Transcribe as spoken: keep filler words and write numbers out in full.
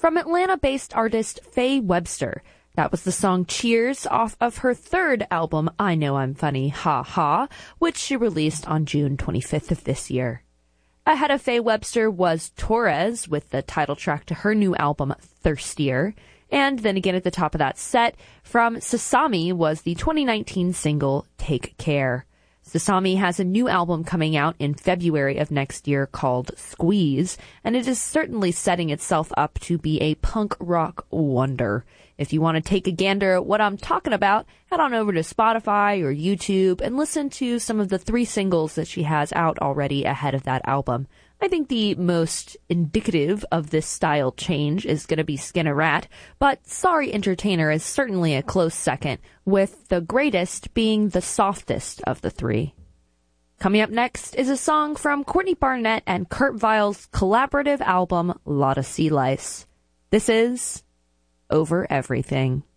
from Atlanta-based artist Faye Webster. That was the song Cheers off of her third album, I Know I'm Funny, Ha Ha, which she released on June twenty-fifth of this year. Ahead of Faye Webster was Torres with the title track to her new album, Thirstier. And then again at the top of that set, from Sasami was the twenty nineteen single, Take Care. Sasami has a new album coming out in February of next year called Squeeze, and it is certainly setting itself up to be a punk rock wonder. If you want to take a gander at what I'm talking about, head on over to Spotify or YouTube and listen to some of the three singles that she has out already ahead of that album. I think the most indicative of this style change is going to be Skinner Rat, but Sorry Entertainer is certainly a close second, with the greatest being the softest of the three. Coming up next is a song from Courtney Barnett and Kurt Vile's collaborative album, Lotta Sea Lice. This is Over Everything.